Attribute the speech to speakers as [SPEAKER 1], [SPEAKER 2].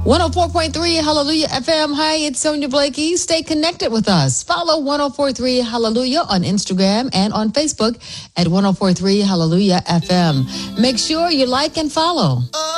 [SPEAKER 1] 104.3 Hallelujah FM. Hi, it's Sonia Blakey. Stay connected with us. Follow 104.3 Hallelujah on Instagram and on Facebook at 104.3 Hallelujah FM. Make sure you like and follow.